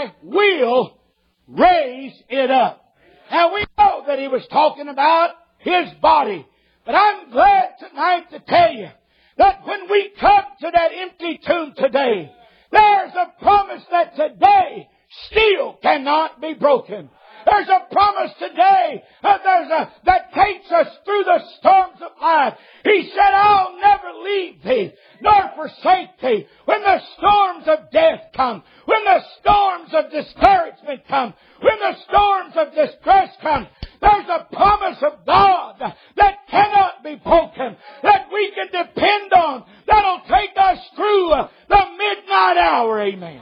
I will raise it up. And we know that He was talking about His body. But I'm glad tonight to tell you that when we come to that empty tomb today, there's a promise that today still cannot be broken. There's a promise today that takes us through the storms of life. He said, I'll never leave thee nor forsake thee. When the storms of death come, when the storms of discouragement come, when the storms of distress come, there's a promise of God that cannot be broken, that we can depend on, that'll take us through the midnight hour. Amen.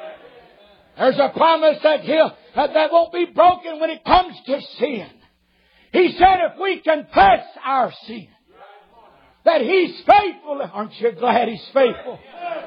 There's a promise that won't be broken when it comes to sin. He said if we confess our sin, that He's faithful. Aren't you glad He's faithful?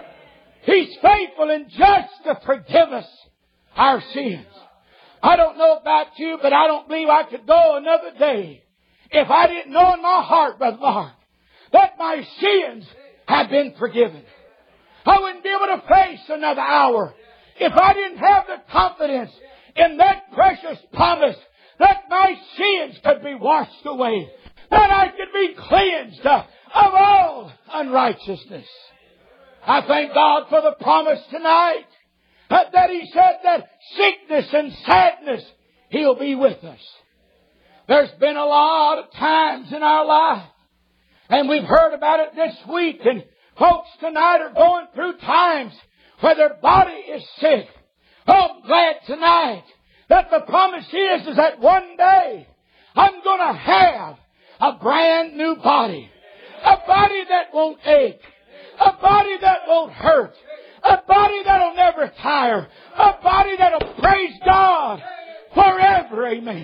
He's faithful and just to forgive us our sins. I don't know about you, but I don't believe I could go another day if I didn't know in my heart, Brother Mark, that my sins have been forgiven. I wouldn't be able to face another hour if I didn't have the confidence in that precious promise that my sins could be washed away, that I could be cleansed of all unrighteousness. I thank God for the promise tonight that He said that sickness and sadness, He'll be with us. There's been a lot of times in our life, and we've heard about it this week, and folks tonight are going through times where their body is sick. Oh, I'm glad tonight that the promise is that one day I'm going to have a brand new body. A body that won't ache. A body that won't hurt. A body that'll never tire. A body that'll praise God forever. Amen.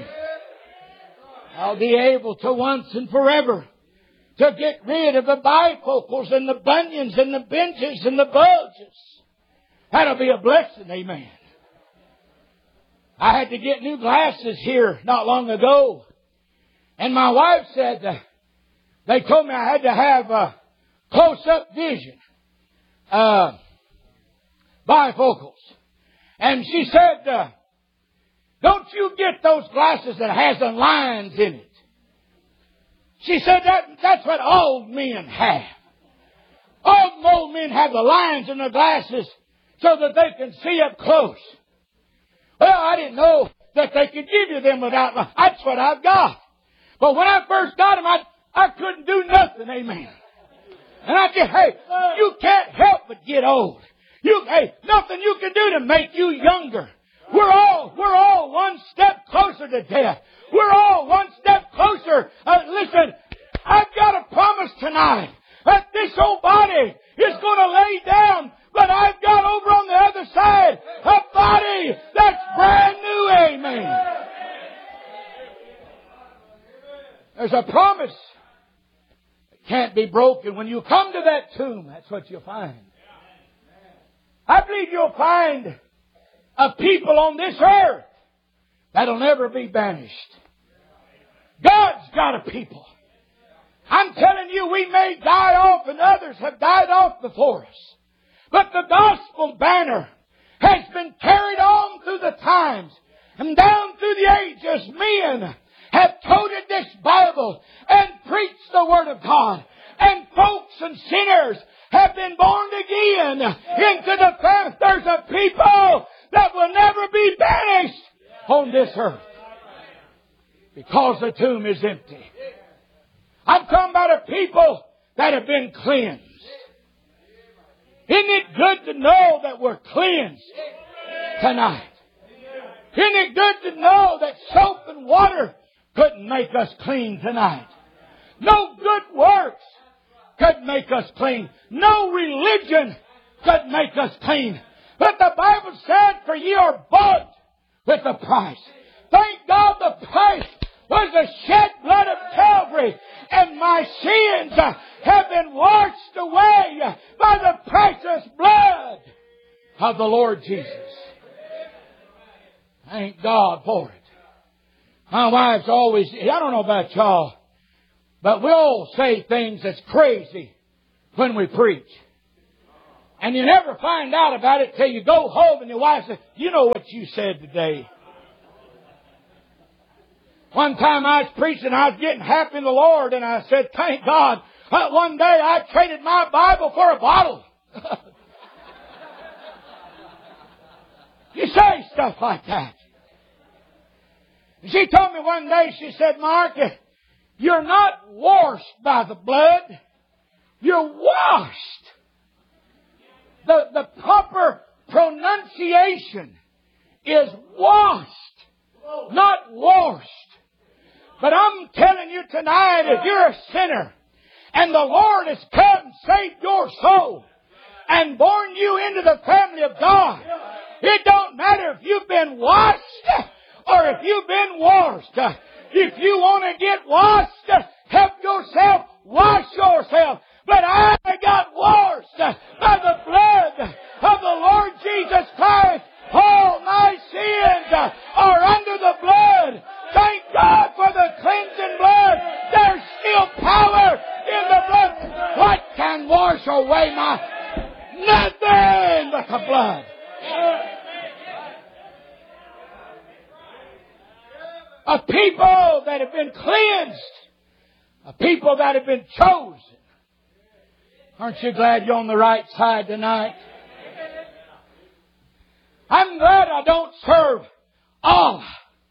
I'll be able to once and forever to get rid of the bifocals and the bunions and the binges and the bulges. That'll be a blessing. Amen. I had to get new glasses here not long ago. And my wife said they told me I had to have close-up vision. Bifocals. And she said, don't you get those glasses that has the lines in it. She said that's what old men have. Old men have the lines in their glasses so that they can see up close. Well, I didn't know that they could give you them without lines. That's what I've got. But when I first got them, I couldn't do nothing. Amen. And I just, you can't help but get old. Nothing you can do to make you younger. We're all one step closer to death. We're all one step closer. Listen, I've got a promise tonight that this old body is going to lay down, but I've got over on the other side a body that's brand new. Amen. There's a promise that can't be broken. When you come to that tomb, that's what you'll find. I believe you'll find a people on this earth that'll never be banished. God's got a people. I'm telling you, we may die off and others have died off before us. But the gospel banner has been carried on through the times and down through the ages. Men have quoted this Bible and preached the Word of God. And folks and sinners have been born again into the faith. There's a people that will never be banished on this earth because the tomb is empty. I'm talking about a people that have been cleansed. Isn't it good to know that we're cleansed tonight? Isn't it good to know that soap and water couldn't make us clean tonight? No good works could make us clean. No religion could make us clean. But the Bible said, for ye are bought with a price. Thank God the price was the shed blood of Calvary. And my sins have been washed away by the precious blood of the Lord Jesus. Thank God for it. My wife's always, I don't know about y'all, but we all say things that's crazy when we preach. And you never find out about it till you go home and your wife says, you know what you said today. One time I was preaching, I was getting happy in the Lord, and I said, thank God, one day I traded my Bible for a bottle. You say stuff like that. And she told me one day, she said, Mark, you're not washed by the blood. You're washed. The proper pronunciation is washed, not washed. But I'm telling you tonight, if you're a sinner and the Lord has come and saved your soul and born you into the family of God, it don't matter if you've been washed or if you've been washed. If you want to get washed, help yourself, wash yourself. But I got washed by the blood of the Lord Jesus Christ. All my sins are under the blood. Thank God for the cleansing blood. There's still power in the blood. What can wash away my... Nothing but the blood. A people that have been cleansed. A people that have been chosen. Aren't you glad you're on the right side tonight? I'm glad I don't serve Allah.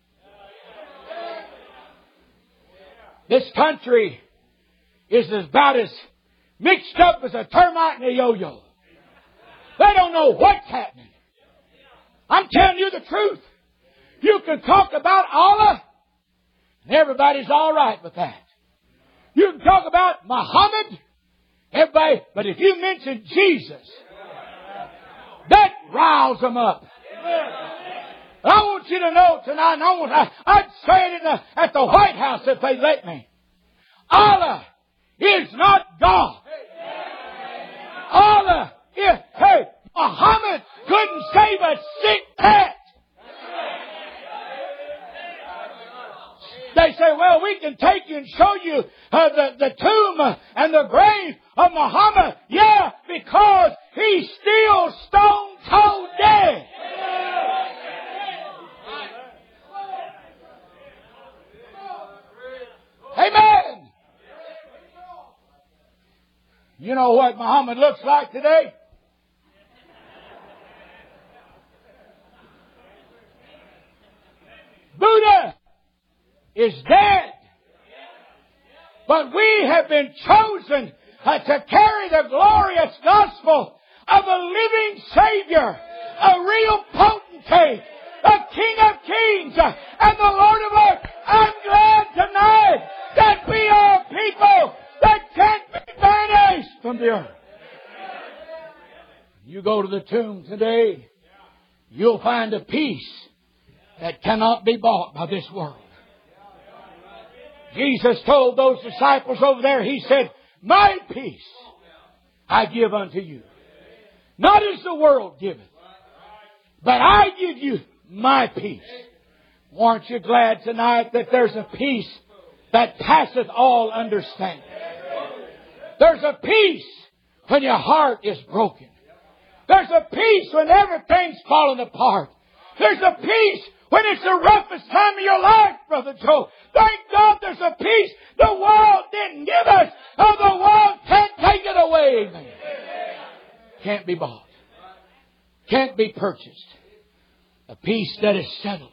This country is about as mixed up as a termite and a yo-yo. They don't know what's happening. I'm telling you the truth. You can talk about Allah, and everybody's all right with that. You can talk about Muhammad, everybody, but if you mention Jesus, that riles them up. I want you to know tonight, I'd say it at the White House if they let me. Allah is not God. Allah is, Muhammad couldn't save a sick cat. They say, well, we can take you and show you the tomb and the grave of Muhammad. Yeah, because he's still stone cold dead. Amen. You know what Muhammad looks like today? Buddha is dead. But we have been chosen to carry the glorious gospel of a living Savior, a real potentate, a King of Kings, and the Lord of Lords. I'm glad tonight that we are people that can't be banished from the earth. You go to the tomb today, you'll find a peace that cannot be bought by this world. Jesus told those disciples over there, He said, my peace I give unto you. Not as the world giveth, but I give you my peace. Aren't you glad tonight that there's a peace that passeth all understanding? There's a peace when your heart is broken. There's a peace when everything's falling apart. There's a peace when it's the roughest time of your life, Brother Joe. Thank God there's a peace the world didn't give us, or the world can't take it away. Amen. Can't be bought. Can't be purchased. A peace that is settled.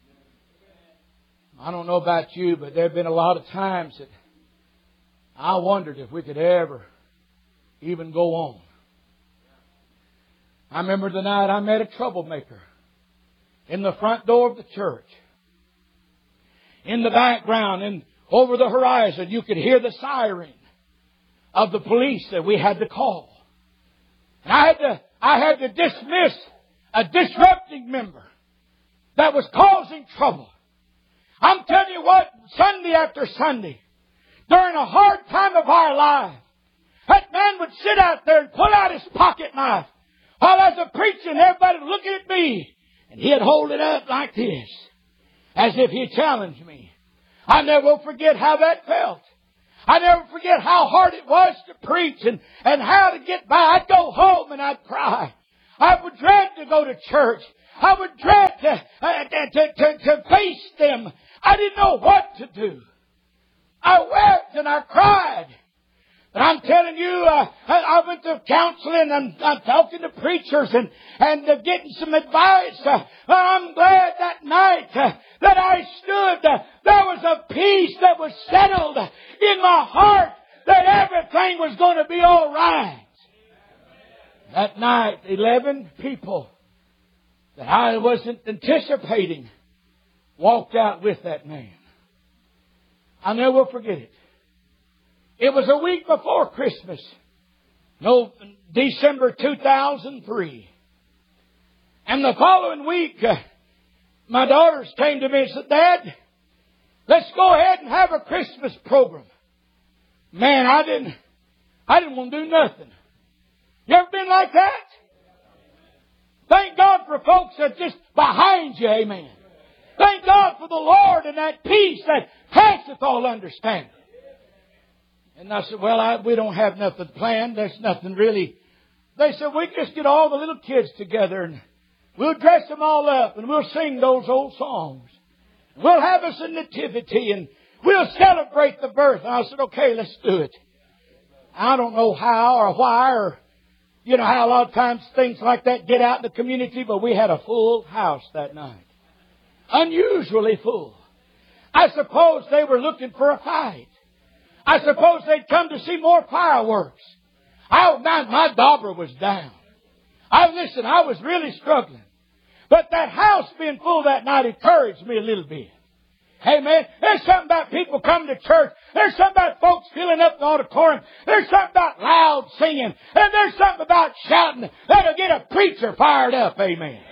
I don't know about you, but there have been a lot of times that I wondered if we could ever even go on. I remember the night I met a troublemaker in the front door of the church. In the background and over the horizon, you could hear the siren of the police that we had to call. And I had to dismiss a disrupting member that was causing trouble. I'm telling you what, Sunday after Sunday, during a hard time of our life, that man would sit out there and pull out his pocket knife while I was preaching, everybody looking at me, and he'd hold it up like this, as if he challenged me. I never will forget how that felt. I never forget how hard it was to preach and how to get by. I'd go home and I'd cry. I would dread to go to church. I would dread to face them. I didn't know what to do. I wept and I cried. But I'm telling you, I went to counseling and I'm talking to preachers and getting some advice. I'm glad that night that I stood, there was a peace that was settled in my heart that everything was going to be all right. That night, 11 people that I wasn't anticipating walked out with that man. I'll never forget it. It was a week before Christmas. December 2003. And the following week, my daughters came to me and said, Dad, let's go ahead and have a Christmas program. Man, I didn't want to do nothing. You ever been like that? Thank God for folks that are just behind you, amen. Thank God for the Lord and that peace that passeth all understanding. And I said, well, we don't have nothing planned. There's nothing really. They said, we just get all the little kids together and we'll dress them all up and we'll sing those old songs. We'll have us a nativity and we'll celebrate the birth. And I said, okay, let's do it. I don't know how or why or, you know, how a lot of times things like that get out in the community, but we had a full house that night. Unusually full. I suppose they were looking for a fight. I suppose they'd come to see more fireworks. My dauber was down. I was really struggling. But that house being full that night encouraged me a little bit. Hey man, there's something about people coming to church. There's something about folks filling up the auditorium. There's something about loud singing. And there's something about shouting that'll get a preacher fired up. Amen.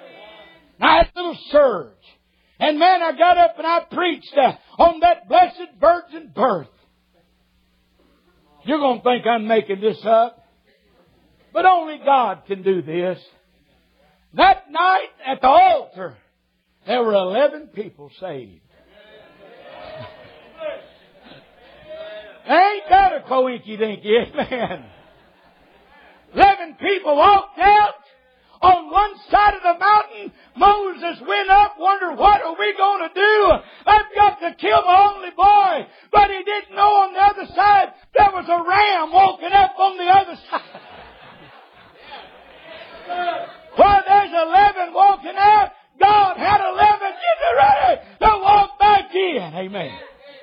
I had a little surge. And man, I got up and I preached on that blessed virgin birth. You're going to think I'm making this up. But only God can do this. That night at the altar, there were 11 people saved. Ain't that a coinky-dinky, amen? 11 people walked out. On one side of the mountain, Moses went up, wondered, what are we going to do? I've got to kill my only boy. But he didn't know on the other side there was a ram walking up on the other side. Well, there's 11 walking out. God had 11 getting ready to walk back in. Amen.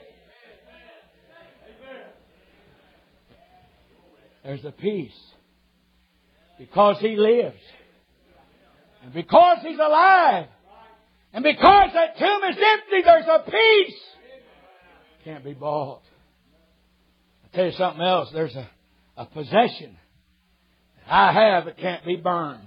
There's a peace. Because He lives. And because He's alive. And because that tomb is empty, there's a peace. Can't be bought. I'll tell you something else. There's a possession that I have that can't be burned.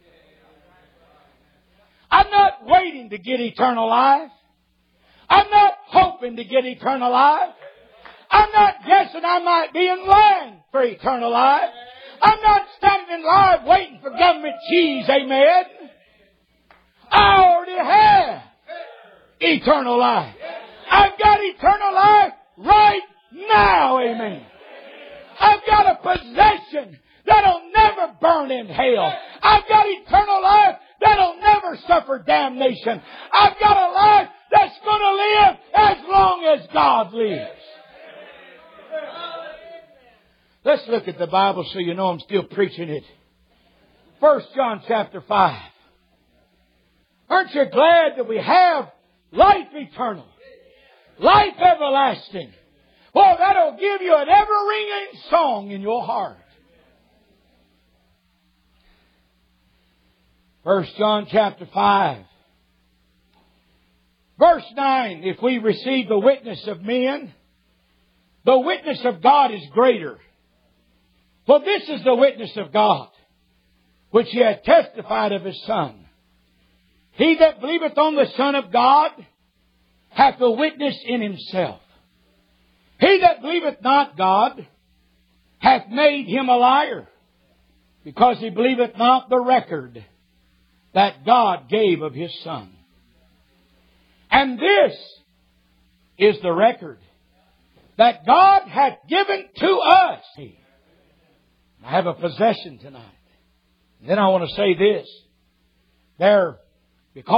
I'm not waiting to get eternal life. I'm not hoping to get eternal life. I'm not guessing I might be in line for eternal life. I'm not standing in line waiting for government cheese, amen. I already have eternal life. I've got eternal life right now, amen. I've got a possession that'll never burn in hell. I've got eternal life that'll never suffer damnation. I've got a life that's going to live as long as God lives. Let's look at the Bible so you know I'm still preaching it. 1 John chapter 5. Aren't you glad that we have life eternal? Life everlasting. Well, that'll give you an ever-ringing song in your heart. 1 John chapter 5. Verse 9. If we receive the witness of men, the witness of God is greater. For this is the witness of God, which He hath testified of His Son. He that believeth on the Son of God hath a witness in himself. He that believeth not God hath made him a liar, because he believeth not the record that God gave of His Son. And this is the record, that God hath given to us. I have a possession tonight. Then I want to say this. There